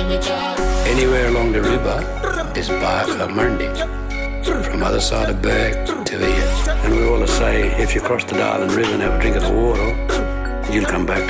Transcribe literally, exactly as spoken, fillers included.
Anywhere along the river is bar for Monday. From other side of Berg to here. And we all say, if you cross the Darling River and have a drink of the water, you'll come back